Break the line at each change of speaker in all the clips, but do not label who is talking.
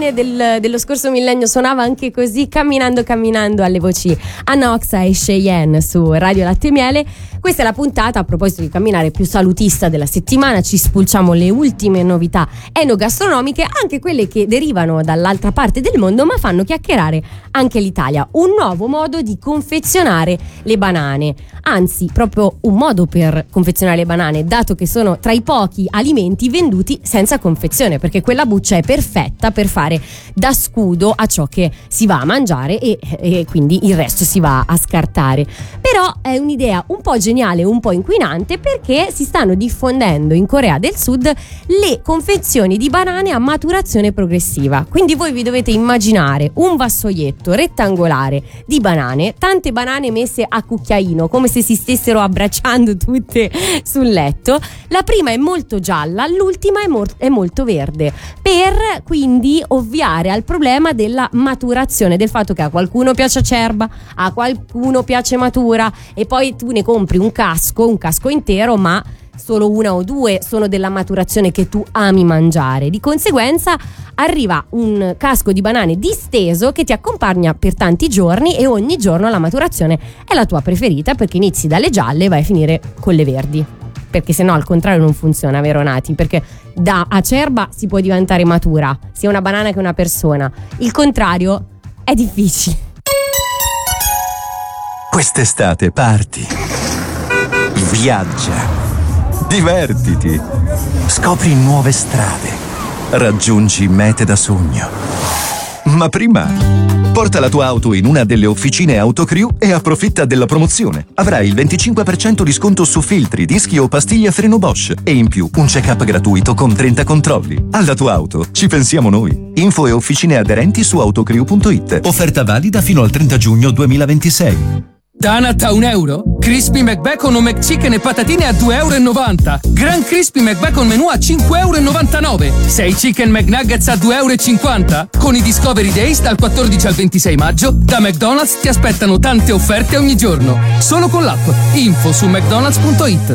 fine dello scorso millennio suonava anche così, camminando alle voci Anna Oxa e Cheyenne su Radio Latte e Miele. Questa è la puntata, a proposito di camminare, più salutista della settimana. Ci spulciamo le ultime novità enogastronomiche, anche quelle che derivano dall'altra parte del mondo ma fanno chiacchierare anche l'Italia. Un nuovo modo di confezionare le banane, anzi proprio un modo per confezionare le banane, dato che sono tra i pochi alimenti venduti senza confezione, perché quella buccia è perfetta per fare da scudo a ciò che si va a mangiare e quindi il resto si va a scartare. Però è un'idea un po' geniale, un po' inquinante, perché si stanno diffondendo in Corea del Sud le confezioni di banane a maturazione progressiva. Quindi voi vi dovete immaginare un vassoietto rettangolare di banane, tante banane messe a cucchiaino, come se si stessero abbracciando tutte sul letto. La prima è molto gialla, l'ultima è molto verde, per quindi ovviare al problema della maturazione, del fatto che a qualcuno piace acerba, a qualcuno piace matura, e poi tu ne compri un casco intero, ma solo una o due sono della maturazione che tu ami mangiare. Di conseguenza arriva un casco di banane disteso che ti accompagna per tanti giorni, e ogni giorno la maturazione è la tua preferita, perché inizi dalle gialle e vai a finire con le verdi, perché se no al contrario non funziona, vero Nati? Perché da acerba si può diventare matura, sia una banana che una persona. Il contrario è difficile.
Quest'estate parti, viaggia, divertiti, scopri nuove strade, raggiungi mete da sogno. Ma prima, porta la tua auto in una delle officine Autocrew e approfitta della promozione. Avrai il 25% di sconto su filtri, dischi o pastiglie a freno Bosch, e in più un check-up gratuito con 30 controlli. Alla tua auto ci pensiamo noi. Info e officine aderenti su autocrew.it. Offerta valida fino al 30 giugno 2026.
Donut a €1? Crispy McBacon o McChicken e patatine a €2,90. Gran Crispy McBacon menù a €5,99. 6 Chicken McNuggets a €2,50. Con i Discovery Days dal 14 al 26 maggio, da McDonald's ti aspettano tante offerte ogni giorno. Solo con l'app. Info su mcdonalds.it.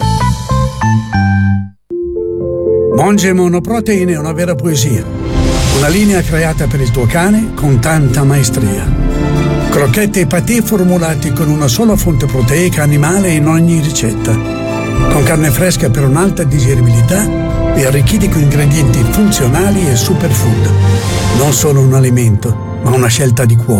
Monge Monoprotein è una vera poesia. Una linea creata per il tuo cane con tanta maestria. Crocchette e patè formulati con una sola fonte proteica animale in ogni ricetta. Con carne fresca per un'alta digeribilità e arricchiti con ingredienti funzionali e superfood. Non solo un alimento, ma una scelta di cuore.